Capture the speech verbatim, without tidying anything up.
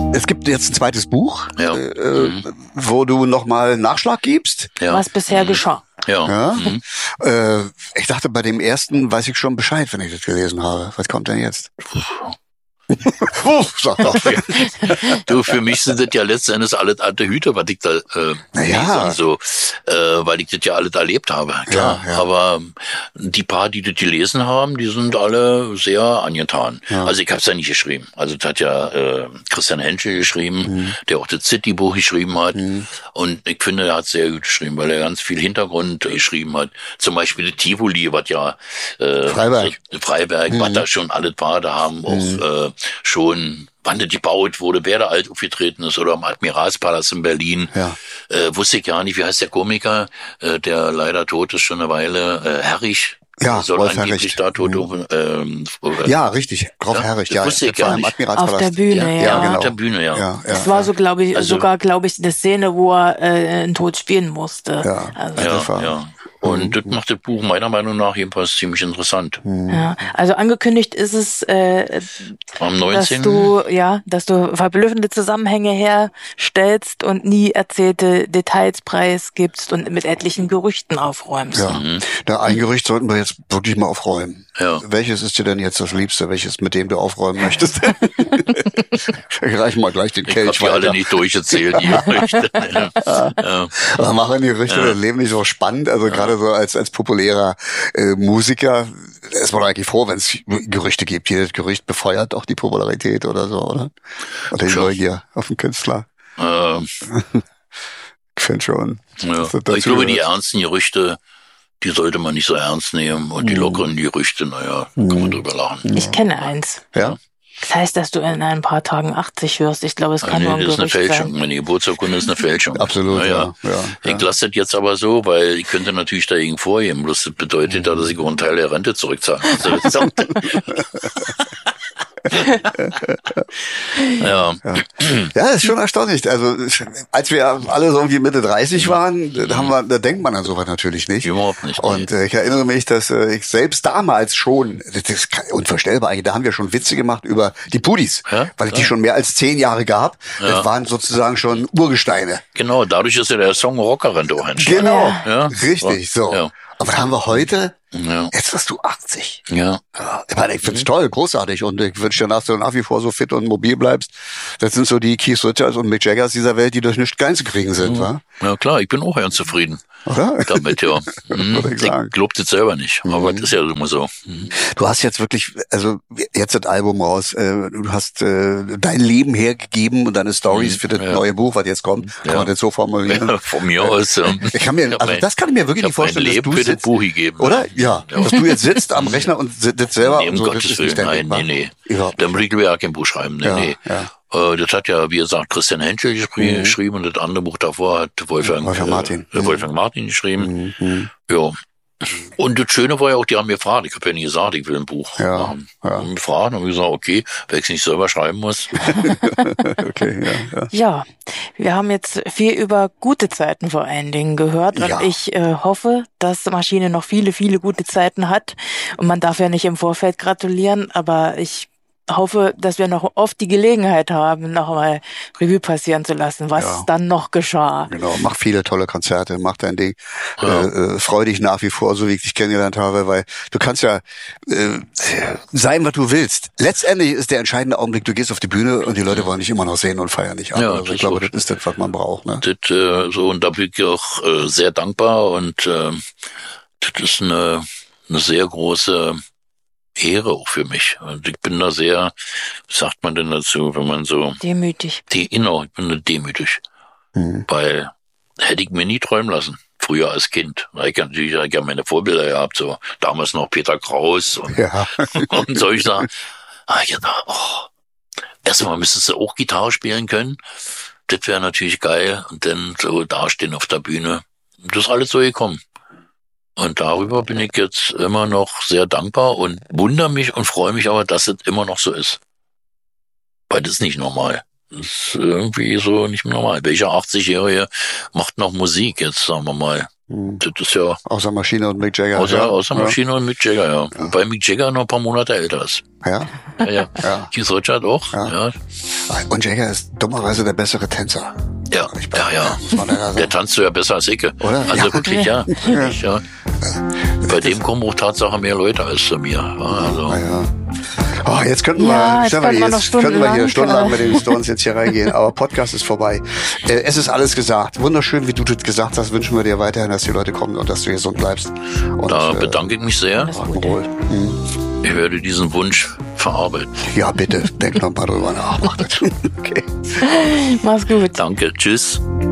Es gibt jetzt ein zweites Buch, ja. äh, mhm. wo du nochmal Nachschlag gibst. Ja. Was bisher mhm. geschah. Ja. ja. Mhm. Äh, ich dachte, bei dem ersten weiß ich schon Bescheid, wenn ich das gelesen habe. Was kommt denn jetzt? Sag doch. Du, für mich sind das ja letzten Endes alles alte Hüte, was ich da äh, ja. lese, so, äh, weil ich das ja alles erlebt habe. Klar. Ja, ja. Aber die paar, die das gelesen haben, die sind alle sehr angetan. Ja. Also ich habe es ja nicht geschrieben. Also das hat ja äh, Christian Henschel geschrieben, mhm. der auch das City-Buch geschrieben hat. Mhm. Und ich finde, er hat sehr gut geschrieben, weil er ganz viel Hintergrund äh, geschrieben hat. Zum Beispiel das Tivoli, was ja äh, Freiberg, Freiberg, mhm. was da schon alle paar da haben, auch mhm. äh, schon, wann das gebaut wurde, wer da alt aufgetreten ist oder am Admiralspalast in Berlin. Ja. Äh, wusste ich gar nicht, wie heißt der Komiker, äh, der leider tot ist schon eine Weile, äh, Herrich. Ja, soll Rolf angeblich Herrich. da tot, mhm. ähm, Ja, richtig, Rolf ja, Herrich, ja. Wusste ich gar nicht. Auf der Bühne, ja. Ja, ja genau. auf der Bühne, ja. ja, ja das war so, glaube ich, also, sogar, glaube ich, eine Szene, wo er äh, einen Tod spielen musste. Ja, also. ja, ja. Und mhm. das macht das Buch meiner Meinung nach jedenfalls ziemlich interessant. Ja, also angekündigt ist es, äh, am neunzehnten dass du, ja, dass du verblüffende Zusammenhänge herstellst und nie erzählte Details preisgibst und mit etlichen Gerüchten aufräumst. Ja, mhm. da ein Gerücht sollten wir jetzt wirklich mal aufräumen. Ja. Welches ist dir denn jetzt das Liebste? Welches, mit dem du aufräumen möchtest? Ich reiche mal gleich den ich Kelch weiter. Ich habe die alle nicht durcherzählt, die Gerüchte. ja. Ja. Aber machen die Gerüchte ja. das Leben nicht so spannend? Also ja. gerade so als als populärer äh, Musiker ist man eigentlich froh, wenn es Gerüchte gibt. Jedes Gerücht befeuert auch die Popularität oder so, oder? Oder die Neugier auf den Künstler. Ähm. Ich finde schon. Ja. Ich glaube, die ernsten Gerüchte, die sollte man nicht so ernst nehmen. Und die lockeren Gerüchte, naja, kann man Mhm. drüber lachen. Ich kenne eins. Ja? Das heißt, dass du in ein paar Tagen achtzig wirst. Ich glaube, es kann nee, nur ein das ist eine Gerücht Fälschung. sein. Meine Geburtsurkunde ist eine Fälschung. Absolut, naja. ja. ja, ja. Ich lasse das jetzt aber so, weil ich könnte natürlich dagegen vorgehen. Bloß das bedeutet ja, dass ich auch einen Teil der Rente zurückzahle. Also, ja. ja. Ja, ist schon erstaunlich. Also, als wir alle so irgendwie Mitte dreißig waren, da, haben wir, da denkt man an sowas natürlich nicht. Überhaupt nicht. Und äh, ich erinnere mich, dass äh, ich selbst damals schon, das ist unvorstellbar eigentlich, da haben wir schon Witze gemacht über die Pudis, ja, weil es die schon mehr als zehn Jahre gab. Ja. Das waren sozusagen schon Urgesteine. Genau, dadurch ist ja der Song Rockerrente auch entstanden. Genau, ja. richtig, so. Ja. Aber haben wir heute, ja. jetzt wirst du achtzig. Ja. ja ich meine, ich find's toll, großartig und ich wünsche dir, dass du nach wie vor so fit und mobil bleibst. Das sind so die Keith Richards und Mick Jaggers dieser Welt, die durch nichts klein zu kriegen sind, ja. wa? Ja klar, ich bin auch ganz zufrieden. Oder? Damit, ja. Mhm. Ich, ich glaub das selber nicht, mhm. aber das ist ja immer so. Mhm. Du hast jetzt wirklich, also jetzt das Album raus, äh, du hast äh, dein Leben hergegeben und deine Stories mhm. für das ja. neue Buch, was jetzt kommt, kann ja. man das so formulieren? Ja, von mir aus. Ja. Ich kann mir, also das kann ich mir wirklich nicht vorstellen, dass du für sitzt, das Buch gegeben. Oder? Ja. ja. Dass du jetzt sitzt am Rechner und sitzt selber nee, um und so, Gottes das ist Willen, nicht dein nein, Ding, nee, nee. Überhaupt Dann würde ich ja kein Buch schreiben, nee, ja, nee. Ja. Das hat ja, wie gesagt, Christian Henschel geschrieben, mhm. geschrieben und das andere Buch davor hat Wolfgang, Wolfgang Martin, äh, Wolfgang Martin geschrieben. Mhm. Ja. Und das Schöne war ja auch, die haben mir gefragt, ich habe ja nie gesagt, ich will ein Buch ja, machen. Ja. Und gefragt und gesagt, okay, wenn ich es nicht selber schreiben muss. Okay, ja, ja. Ja, wir haben jetzt viel über gute Zeiten vor allen Dingen gehört und ja. ich äh, hoffe, dass Maschine noch viele, viele gute Zeiten hat und man darf ja nicht im Vorfeld gratulieren, aber ich hoffe, dass wir noch oft die Gelegenheit haben, noch mal Revue passieren zu lassen, was ja. dann noch geschah. Genau, mach viele tolle Konzerte, mach dein Ding. Ja. Äh, äh, freu dich nach wie vor, so wie ich dich kennengelernt habe, weil du kannst ja äh, sein, was du willst. Letztendlich ist der entscheidende Augenblick, du gehst auf die Bühne und die Leute wollen dich immer noch sehen und feiern dich ab. Ja, also ich glaube, das ist das, was man braucht. Ne? Das, äh, so, und da bin ich auch äh, sehr dankbar und äh, das ist eine, eine sehr große Ehre auch für mich. Und ich bin da sehr, was sagt man denn dazu, wenn man so... Demütig. Die, genau, ich bin da demütig. Mhm. Weil hätte ich mir nie träumen lassen, früher als Kind. Ich habe natürlich ich hab meine Vorbilder gehabt, so damals noch Peter Kraus und, ja. und solche Sachen. Aber ich dachte, oh, erstmal müsstest du auch Gitarre spielen können. Das wäre natürlich geil. Und dann so dastehen auf der Bühne. Das ist alles so gekommen. Und darüber bin ich jetzt immer noch sehr dankbar und wundere mich und freue mich aber, dass es immer noch so ist. Weil das ist nicht normal. Das ist irgendwie so nicht mehr normal. Welcher achtzigjährige macht noch Musik jetzt, sagen wir mal? Hm. Das ist ja... Außer Maschine und Mick Jagger. Außer, ja. außer Maschine ja. und Mick Jagger, ja. ja. Wobei Mick Jagger noch ein paar Monate älter ist. Ja? Ja, ja. ja. Keith Richards auch, ja. ja. Und Jagger ist dummerweise der bessere Tänzer. Ja, Ich ja, ja. muss man leider sagen. Der tanzt so ja besser als ich. Oder? Also Ja. wirklich, ja. Wirklich, ja. Bei dem kommen auch Tatsache mehr Leute als zu mir. Also, Ah, ja. Oh, jetzt könnten wir, Ja, jetzt Stefan, könnten wir noch jetzt könnten wir hier stundenlang, stundenlang mit den Stones jetzt hier reingehen, aber Podcast ist vorbei. Äh, es ist alles gesagt. Wunderschön, wie du das gesagt hast. Wünschen wir dir weiterhin, dass die Leute kommen und dass du gesund bleibst. Und, da äh, bedanke ich mich sehr. Rock'n'Roll. Mhm. Ich werde diesen Wunsch verarbeiten. Ja, bitte, denk noch mal drüber nach. Mach das. Okay. Mach's gut. Danke, tschüss.